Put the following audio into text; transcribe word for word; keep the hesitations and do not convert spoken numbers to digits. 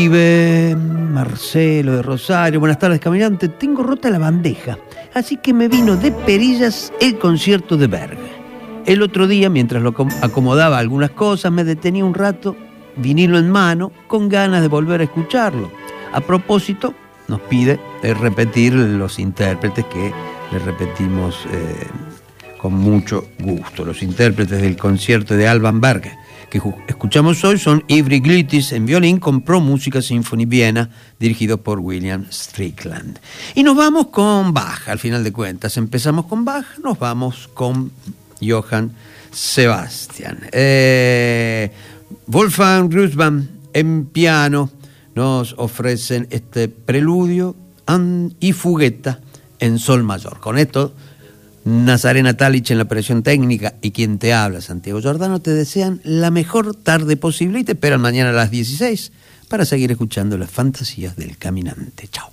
Vive Marcelo de Rosario, buenas tardes caminante, tengo rota la bandeja, así que me vino de perillas el concierto de Berg. El otro día, mientras lo acomodaba algunas cosas, me detenía un rato, vinilo en mano, con ganas de volver a escucharlo. A propósito, nos pide repetir los intérpretes que le repetimos eh, con mucho gusto. Los intérpretes del concierto de Alban Berg que escuchamos hoy son Ivry Glitis en violín con Pro Musica Symphony Viena, dirigido por William Strickland. Y nos vamos con Bach, al final de cuentas. Empezamos con Bach, nos vamos con Johann Sebastian. Eh, Wolfgang Grüßmann en piano nos ofrecen este preludio y fugueta en sol mayor. Con esto, Nazarena Talich en la operación técnica y quien te habla, Santiago Giordano, te desean la mejor tarde posible y te esperan mañana a las dieciséis para seguir escuchando las fantasías del caminante. Chao.